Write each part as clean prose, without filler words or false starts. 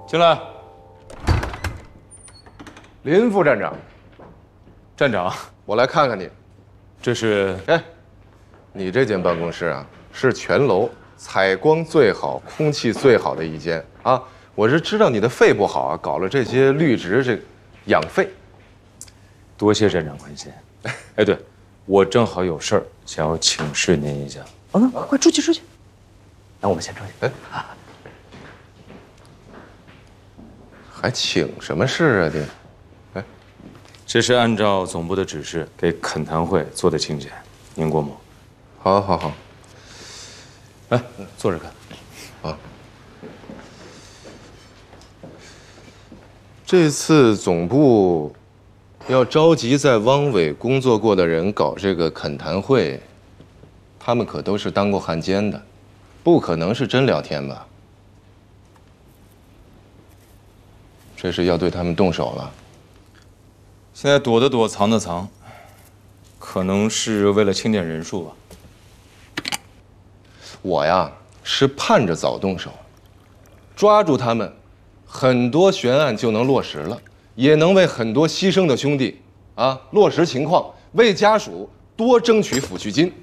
进来。 林副站长， 站长， 我来看看你。 这是…… 哎，你这间办公室啊，是全楼采光最好、空气最好的一间啊。我是知道你的肺不好啊，搞了这些绿植，这养肺。 多谢站长关心。哎，对，我正好有事儿想要请示您一下。 快出去出去。那我们先出去。 哎，还请什么事啊你？ 这是按照总部的指示给恳谈会做的请柬，您过目。 好，好，好。 来，坐着看。 啊。这次总部要召集在汪伪工作过的人搞这个恳谈会，他们可都是当过汉奸的，不可能是真聊天吧？这是要对他们动手了。 现在躲的躲，藏的藏，可能是为了清点人数吧。 我呀是盼着早动手，抓住他们，很多悬案就能落实了，也能为很多牺牲的兄弟啊落实情况，为家属多争取抚恤金。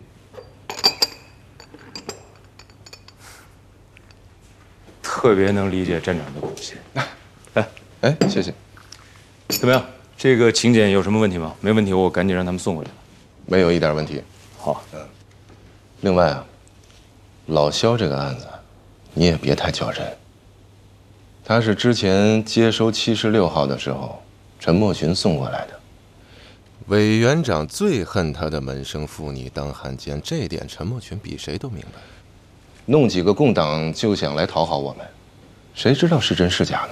特别能理解站长的苦心。来， 哎，谢谢。 怎么样？这个请柬有什么问题吗？没问题，我赶紧让他们送过去。 没有一点问题。 好。 另外啊，老肖这个案子，你也别太较真。他是之前接收76号的时候，陈默群送过来的。委员长最恨他的门生父女当汉奸，这一点陈默群比谁都明白。弄几个共党就想来讨好我们，谁知道是真是假呢？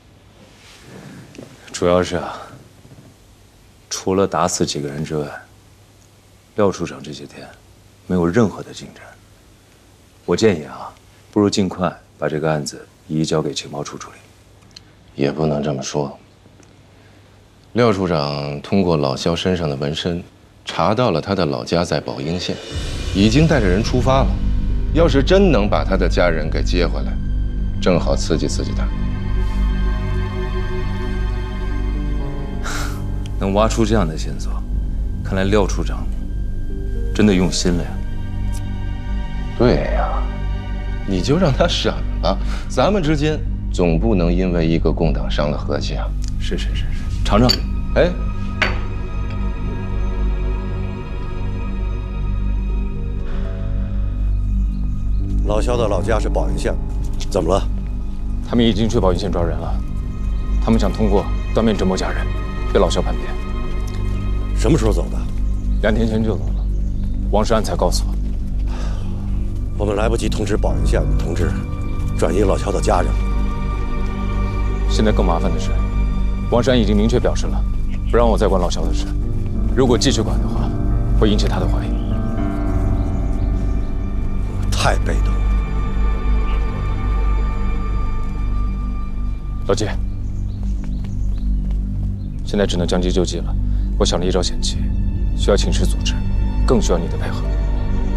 主要是啊，除了打死几个人之外，廖处长这些天没有任何的进展。我建议啊，不如尽快把这个案子移交给情报处处理。 也不能这么说。廖处长通过老肖身上的纹身，查到了他的老家在宝应县，已经带着人出发了。要是真能把他的家人给接回来，正好刺激刺激他。 能挖出这样的线索，看来廖处长真的用心了呀。 对呀，你就让他审吧，咱们之间总不能因为一个共党伤了和气啊。 是，尝尝。 哎， 老肖的老家是宝应县，怎么了？ 他们已经去宝应县抓人了，他们想通过当面折磨家人，被老肖叛变。 什么时候走的 ？2天前就走了，王世安才告诉我。 我们来不及通知宝应县的同志，转移老肖的家人。 现在更麻烦的是，王世安已经明确表示了，不让我再管老肖的事。如果继续管的话，会引起他的怀疑。 太被动了。 老季，现在只能将计就计了。我想了一招险棋，需要请示组织，更需要你的配合。